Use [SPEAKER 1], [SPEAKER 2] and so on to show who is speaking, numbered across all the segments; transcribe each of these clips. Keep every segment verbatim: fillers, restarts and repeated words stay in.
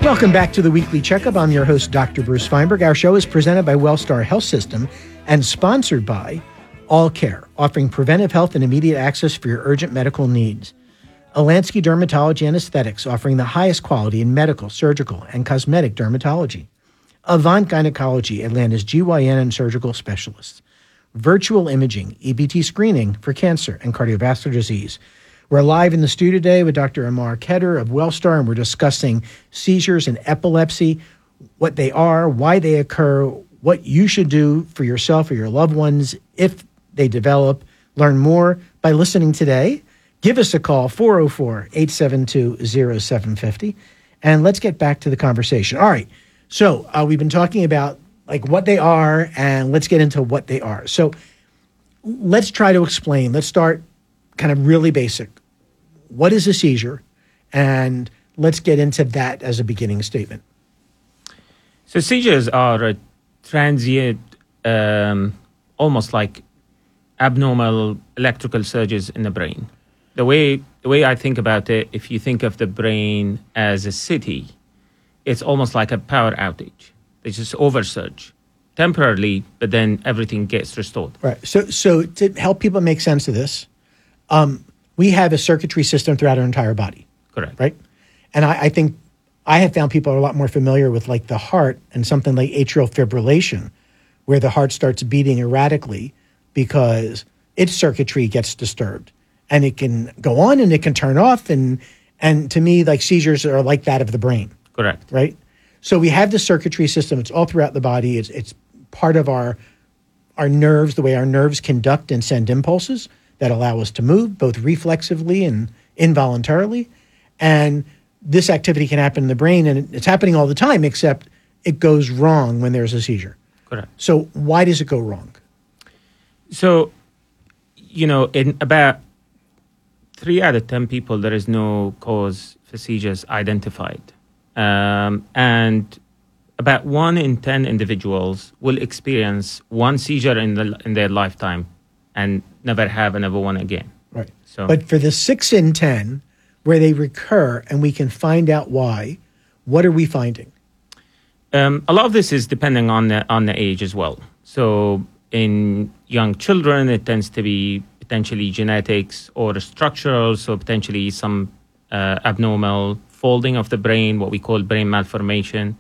[SPEAKER 1] Welcome back to the Weekly Checkup. I'm your host, Doctor Bruce Feinberg. Our show is presented by Wellstar Health System and sponsored by All Care, offering preventive health and immediate access for your urgent medical needs. Alansky Dermatology and Aesthetics, offering the highest quality in medical, surgical, and cosmetic dermatology. Avant Gynecology, Atlanta's G Y N and surgical specialists. Virtual Imaging, E B T screening for cancer and cardiovascular disease. We're live in the studio today with Doctor Amar Khetter of Wellstar, and we're discussing seizures and epilepsy, what they are, why they occur, what you should do for yourself or your loved ones if they develop. Learn more by listening today. Give us a call, four oh four, eight seven two, oh seven five oh, and let's get back to the conversation. All right, so uh, we've been talking about like what they are, and let's get into what they are. So let's try to explain. Let's start kind of really basic. What is a seizure? And let's get into that as a beginning statement.
[SPEAKER 2] So seizures are a transient, um, almost like abnormal electrical surges in the brain. The way the way I think about it, if you think of the brain as a city, it's almost like a power outage. It's just oversurge temporarily, but then everything gets restored.
[SPEAKER 1] Right. So so to help people make sense of this, um, we have a circuitry system throughout our entire body.
[SPEAKER 2] Correct.
[SPEAKER 1] Right? And I, I think I have found people are a lot more familiar with like the heart and something like atrial fibrillation, where the heart starts beating erratically because its circuitry gets disturbed. And it can go on and it can turn off. And and to me, like seizures are like that of the brain.
[SPEAKER 2] Correct.
[SPEAKER 1] Right? So we have the circuitry system. It's all throughout the body. It's it's part of our our nerves, the way our nerves conduct and send impulses that allow us to move, both reflexively and involuntarily. And this activity can happen in the brain, and it's happening all the time, except it goes wrong when there's a seizure.
[SPEAKER 2] Correct.
[SPEAKER 1] So why does it go wrong?
[SPEAKER 2] So, you know, in about three out of ten people, there is no cause for seizures identified. Um, and about one in ten individuals will experience one seizure in the in their lifetime and never have another one again.
[SPEAKER 1] Right.
[SPEAKER 2] So,
[SPEAKER 1] but for the six in ten, where they recur and we can find out why, what are we finding?
[SPEAKER 2] Um, a lot of this is depending on the on the age as well. So in young children, it tends to be potentially genetics or structural, so potentially some uh, abnormal folding of the brain, what we call brain malformation.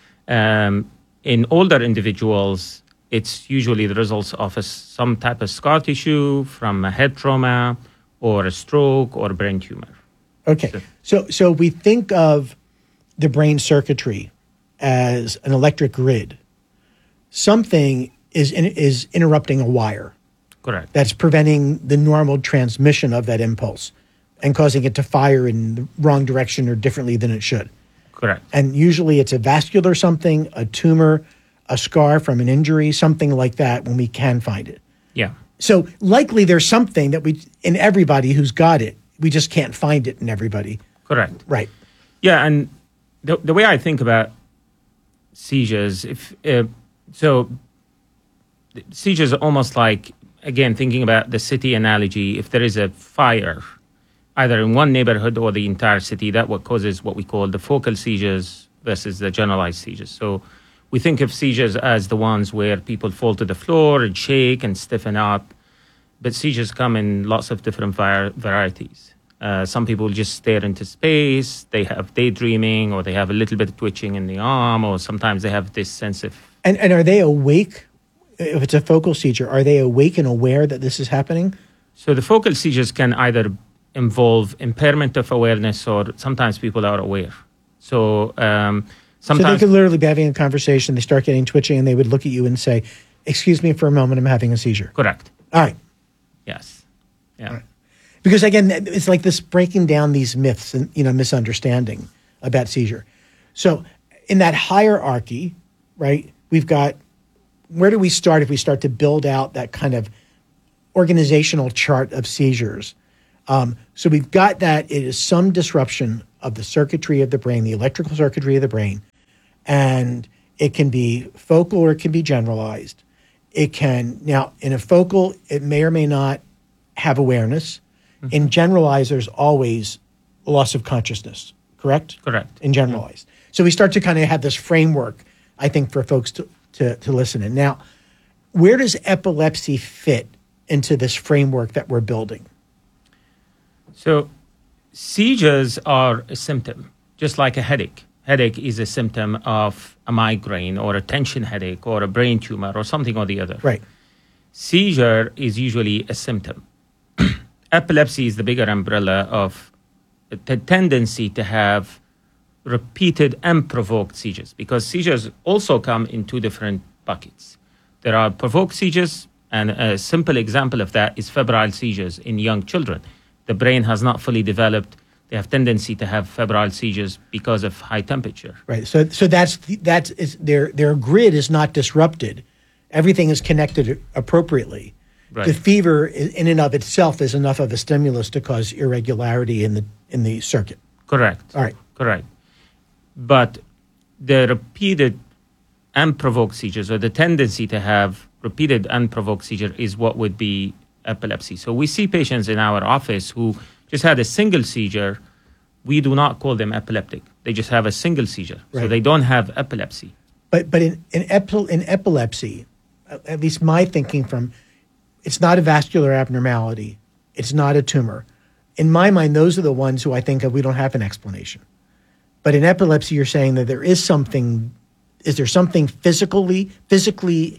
[SPEAKER 2] Um, in older individuals, it's usually the results of a, some type of scar tissue from a head trauma or a stroke or a brain tumor.
[SPEAKER 1] Okay, so so we think of the brain circuitry as an electric grid. Something is in, is interrupting a wire.
[SPEAKER 2] Correct.
[SPEAKER 1] That's preventing the normal transmission of that impulse and causing it to fire in the wrong direction or differently than it should.
[SPEAKER 2] Correct.
[SPEAKER 1] And usually it's a vascular something, a tumor, a scar from an injury, something like that when we can find it.
[SPEAKER 2] Yeah.
[SPEAKER 1] So likely there's something that we, in everybody who's got it, we just can't find it in everybody.
[SPEAKER 2] Correct.
[SPEAKER 1] Right.
[SPEAKER 2] Yeah, and the the way I think about seizures, if uh, so, seizures are almost like, again, thinking about the city analogy. If there is a fire, either in one neighborhood or the entire city, that what causes what we call the focal seizures versus the generalized seizures. So we think of seizures as the ones where people fall to the floor and shake and stiffen up. But seizures come in lots of different var- varieties. Uh, some people just stare into space, they have daydreaming, or they have a little bit of twitching in the arm, or sometimes they have this sense of...
[SPEAKER 1] And, and are they awake? If it's a focal seizure, are they awake and aware that this is happening?
[SPEAKER 2] So the focal seizures can either involve impairment of awareness, or sometimes people are aware. So um, sometimes...
[SPEAKER 1] So they could literally be having a conversation, they start getting twitching, and they would look at you and say, excuse me for a moment, I'm having a seizure.
[SPEAKER 2] Correct.
[SPEAKER 1] All right.
[SPEAKER 2] Yes. Yeah.
[SPEAKER 1] Right. Because again, it's like this breaking down these myths and, you know, misunderstanding about seizure. So in that hierarchy, right, we've got, where do we start if we start to build out that kind of organizational chart of seizures? Um, so we've got that it is some disruption of the circuitry of the brain, the electrical circuitry of the brain, and it can be focal or it can be generalized. It can, now in a focal, it may or may not have awareness. Mm-hmm. In generalized, there's always loss of consciousness, correct?
[SPEAKER 2] Correct.
[SPEAKER 1] In generalized. So we start to kind of have this framework, I think, for folks to, to, to listen in. Now, where does epilepsy fit into this framework that we're building?
[SPEAKER 2] So seizures are a symptom, just like a headache. Headache is a symptom of a migraine or a tension headache or a brain tumor or something or the other.
[SPEAKER 1] Right.
[SPEAKER 2] Seizure is usually a symptom. Epilepsy is the bigger umbrella of the tendency to have repeated unprovoked seizures, because seizures also come in two different buckets. There are provoked seizures, and a simple example of that is febrile seizures in young children. The brain has not fully developed. They have tendency to have febrile seizures because of high temperature.
[SPEAKER 1] Right. So so that's the, that's is their their grid is not disrupted. Everything is connected appropriately.
[SPEAKER 2] Right.
[SPEAKER 1] The fever in and of itself is enough of a stimulus to cause irregularity in the in the circuit.
[SPEAKER 2] Correct.
[SPEAKER 1] All right.
[SPEAKER 2] Correct. But the repeated unprovoked seizures, or the tendency to have repeated unprovoked seizure, is what would be epilepsy. So we see patients in our office who just had a single seizure. We do not call them epileptic. They just have a single seizure.
[SPEAKER 1] Right.
[SPEAKER 2] So they don't have epilepsy.
[SPEAKER 1] But but in in, epi- in epilepsy, at least my thinking from, it's not a vascular abnormality. It's not a tumor. In my mind, those are the ones who I think of, we don't have an explanation. But in epilepsy, you're saying that there is something, is there something physically, physically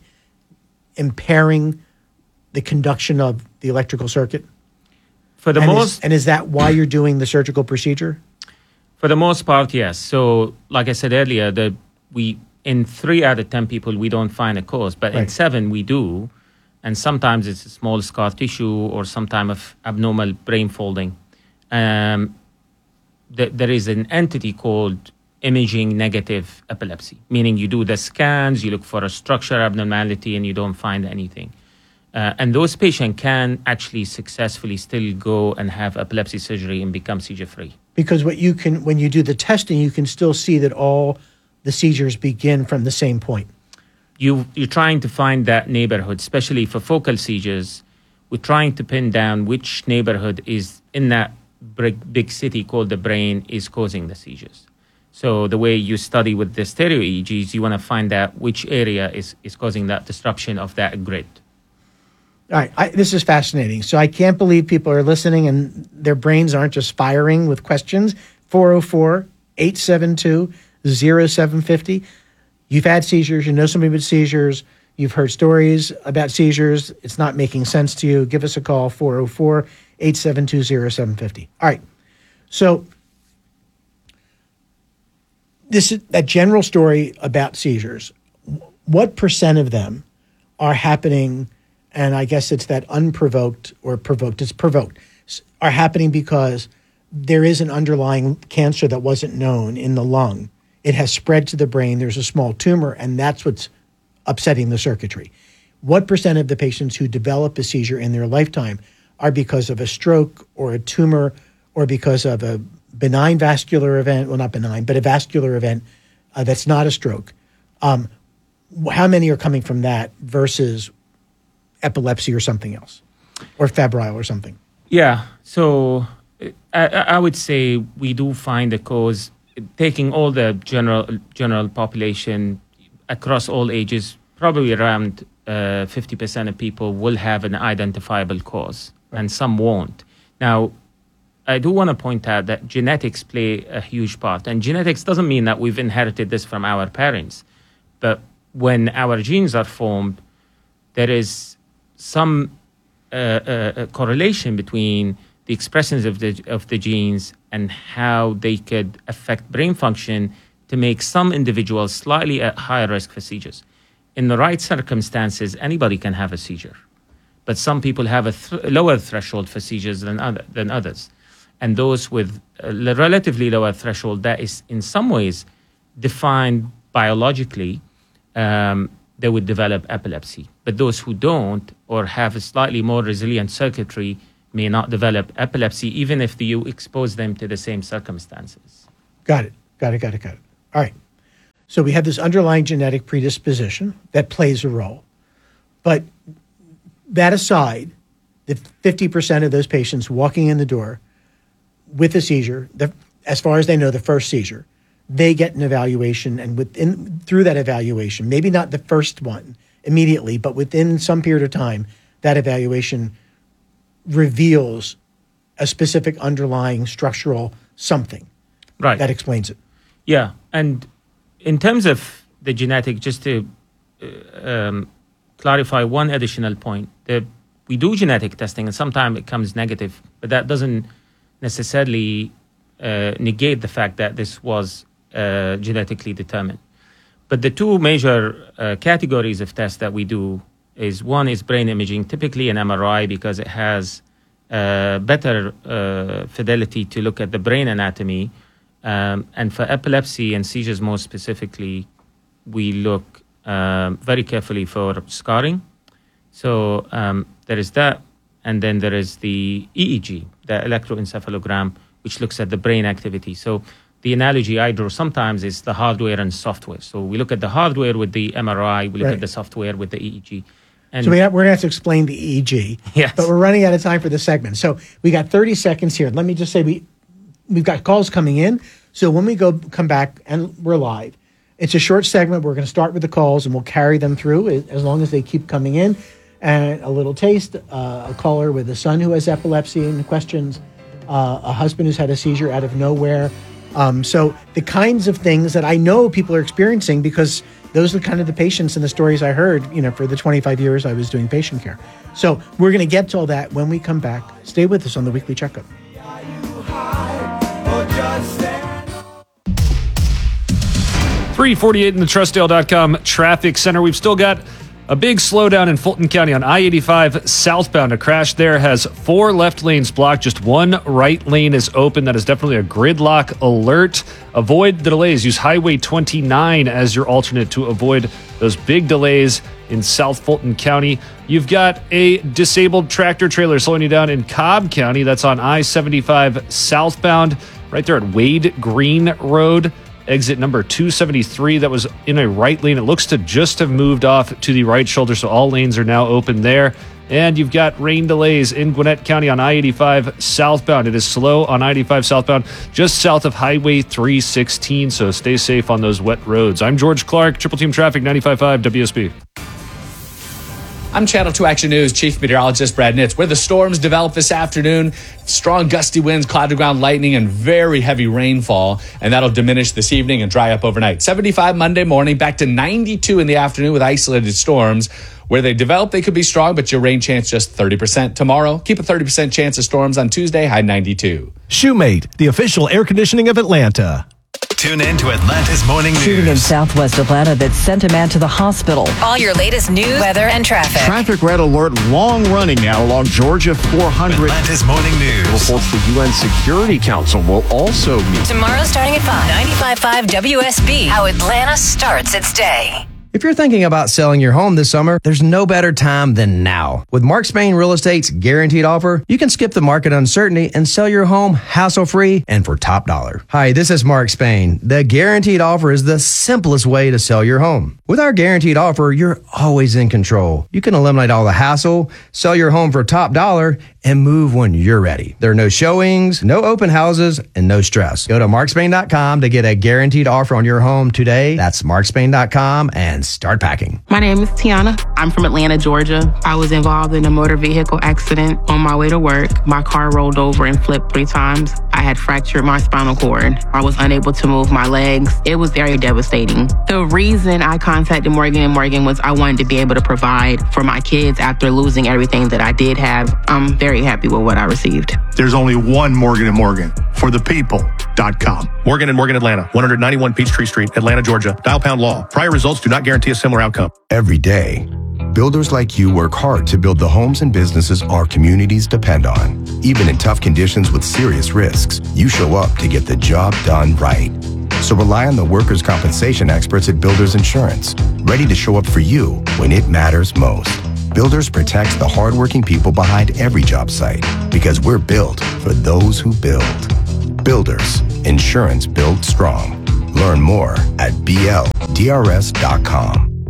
[SPEAKER 1] impairing the conduction of the electrical circuit?
[SPEAKER 2] For the
[SPEAKER 1] and
[SPEAKER 2] most
[SPEAKER 1] is, and is that why you're doing the surgical procedure?
[SPEAKER 2] For the most part, yes. So, like I said earlier, the we in three out of ten people we don't find a cause, but
[SPEAKER 1] Right.
[SPEAKER 2] in seven we do, and sometimes it's a small scar tissue or some type of abnormal brain folding. Um, th- there is an entity called imaging negative epilepsy, meaning you do the scans, you look for a structure abnormality, and you don't find anything. Uh, and those patients can actually successfully still go and have epilepsy surgery and become seizure-free.
[SPEAKER 1] Because what you can, when you do the testing, you can still see that all the seizures begin from the same point.
[SPEAKER 2] You, you're trying to find that neighborhood, especially for focal seizures. We're trying to pin down which neighborhood is in that big, big city called the brain is causing the seizures. So the way you study with the stereo E E Gs, you want to find out which area is, is causing that disruption of that grid.
[SPEAKER 1] All right, I, this is fascinating. So I can't believe people are listening and their brains aren't just firing with questions. four oh four, eight seven two, oh seven five oh. You've had seizures. You know somebody with seizures. You've heard stories about seizures. It's not making sense to you. Give us a call, four oh four, eight seven two, oh seven five oh. All right, so this is that general story about seizures. What percent of them are happening, and I guess it's that unprovoked or provoked, it's provoked, are happening because there is an underlying cancer that wasn't known in the lung. It has spread to the brain. There's a small tumor, and that's what's upsetting the circuitry. What percent of the patients who develop a seizure in their lifetime are because of a stroke or a tumor or because of a benign vascular event, well, not benign, but a vascular event uh, that's not a stroke? Um, how many are coming from that versus epilepsy or something else, or febrile or something?
[SPEAKER 2] Yeah, so I, I would say we do find a cause, taking all the general general population across all ages, probably around uh, fifty percent of people will have an identifiable cause, right, and some won't. Now, I do want to point out that genetics play a huge part, and genetics doesn't mean that we've inherited this from our parents, but when our genes are formed, there is some uh, uh, correlation between the expressions of the of the genes and how they could affect brain function to make some individuals slightly at higher risk for seizures. In the right circumstances, anybody can have a seizure, but some people have a th- lower threshold for seizures than other, than others. And those with a relatively lower threshold, that is in some ways defined biologically, um, they would develop epilepsy. But those who don't, or have a slightly more resilient circuitry, may not develop epilepsy, even if you expose them to the same circumstances.
[SPEAKER 1] Got it. Got it. Got it. Got it. All right. So we have this underlying genetic predisposition that plays a role. But that aside, the fifty percent of those patients walking in the door with a seizure, the, as far as they know, the first seizure. They get an evaluation, and within through that evaluation, maybe not the first one immediately, but within some period of time, that evaluation reveals a specific underlying structural something.
[SPEAKER 2] Right.
[SPEAKER 1] That explains it.
[SPEAKER 2] Yeah. And in terms of the genetic, just to uh, um, clarify one additional point, the, we do genetic testing and sometimes it comes negative, but that doesn't necessarily uh, negate the fact that this was uh, genetically determined. But the two major uh, categories of tests that we do is one is brain imaging, typically an M R I, because it has uh, better uh, fidelity to look at the brain anatomy. Um, and for epilepsy and seizures more specifically, we look um, very carefully for scarring. So um, there is that. And then there is the E E G, the electroencephalogram, which looks at the brain activity. So the analogy I draw sometimes is the hardware and software. So we look at the hardware with the M R I, we look
[SPEAKER 1] right.
[SPEAKER 2] at the software with the E E G. And
[SPEAKER 1] so we have, we're going to have to explain the E E G,
[SPEAKER 2] yes.
[SPEAKER 1] but we're running out of time for this segment. So we got thirty seconds here. Let me just say we, we've got calls coming in. So when we go come back and we're live, it's a short segment. We're going to start with the calls and we'll carry them through as long as they keep coming in. And a little taste, uh, a caller with a son who has epilepsy and questions, uh, a husband who's had a seizure out of nowhere. Um, so the kinds of things that I know people are experiencing, because those are kind of the patients and the stories I heard, you know, for the twenty-five years I was doing patient care. So we're going to get to all that when we come back. Stay with us on the Weekly Checkup.
[SPEAKER 3] three forty-eight in the Trustdale dot com traffic center. We've still got a big slowdown in Fulton County on I eighty-five southbound. A crash there has four left lanes blocked. Just one right lane is open. That is definitely a gridlock alert. Avoid the delays. Use Highway twenty-nine as your alternate to avoid those big delays in South Fulton County. You've got a disabled tractor trailer slowing you down in Cobb County. That's on I seventy-five southbound, right there at Wade Green Road. Exit number two seventy-three, that was in a right lane. It looks to just have moved off to the right shoulder, so all lanes are now open there. And you've got rain delays in Gwinnett County on I eighty-five southbound. It is slow on I eighty-five southbound, just south of Highway three sixteen, so stay safe on those wet roads. I'm George Clark, Triple Team Traffic, ninety-five point five W S B.
[SPEAKER 4] I'm Channel two Action News Chief Meteorologist Brad Nitz. Where the storms develop this afternoon, strong gusty winds, cloud-to-ground lightning, and very heavy rainfall, and that'll diminish this evening and dry up overnight. seventy-five Monday morning, back to ninety-two in the afternoon with isolated storms. Where they develop, they could be strong, but your rain chance just thirty percent. Tomorrow, keep a thirty percent chance of storms on Tuesday, high ninety-two.
[SPEAKER 5] Shoemate, the official air conditioning of Atlanta.
[SPEAKER 6] Tune in to Atlanta's Morning News.
[SPEAKER 7] Shooting in southwest Atlanta that sent a man to the hospital.
[SPEAKER 8] All your latest news, weather, and traffic.
[SPEAKER 9] Traffic red alert, long running now along Georgia four hundred.
[SPEAKER 6] Atlanta's Morning News.
[SPEAKER 9] Reports the U N Security Council will also meet.
[SPEAKER 8] Tomorrow starting at five. ninety-five point five W S B. How Atlanta starts its day.
[SPEAKER 10] If you're thinking about selling your home this summer, there's no better time than now. With Mark Spain Real Estate's guaranteed offer, you can skip the market uncertainty and sell your home hassle-free and for top dollar. Hi, this is Mark Spain. The guaranteed offer is the simplest way to sell your home. With our guaranteed offer, you're always in control. You can eliminate all the hassle, sell your home for top dollar, and move when you're ready. There are no showings, no open houses, and no stress. Go to mark spain dot com to get a guaranteed offer on your home today. That's mark spain dot com and start packing.
[SPEAKER 11] My name is Tiana. I'm from Atlanta, Georgia. I was involved in a motor vehicle accident on my way to work. My car rolled over and flipped three times. I had fractured my spinal cord. I was unable to move my legs. It was very devastating. The reason I contacted Morgan and Morgan was I wanted to be able to provide for my kids after losing everything that I did have. I'm very happy with what I received.
[SPEAKER 12] There's only one Morgan and Morgan for the people dot com.
[SPEAKER 13] Morgan and Morgan Atlanta, one ninety-one Peachtree Street, Atlanta, Georgia. Dial pound law. Prior results do not guarantee a similar outcome.
[SPEAKER 14] Every day, builders like you work hard to build the homes and businesses our communities depend on. Even in tough conditions with serious risks, you show up to get the job done right. So rely on the workers' compensation experts at Builders Insurance, ready to show up for you when it matters most. Builders protects the hardworking people behind every job site because we're built for those who build. Builders, insurance built strong. Learn more at B L D R S dot com.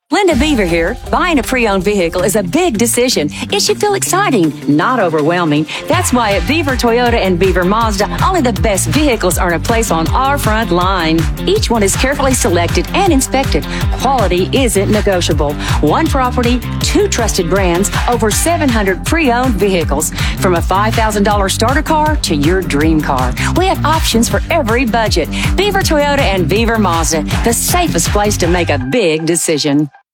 [SPEAKER 15] Linda Beaver here. Buying a pre-owned vehicle is a big decision. It should feel exciting, not overwhelming. That's why at Beaver Toyota and Beaver Mazda, only the best vehicles earn a place on our front line. Each one is carefully selected and inspected. Quality isn't negotiable. One property, two trusted brands, over seven hundred pre-owned vehicles. From a five thousand dollars starter car to your dream car. We have options for every budget. Beaver Toyota and Beaver Mazda, the safest place to make a big decision.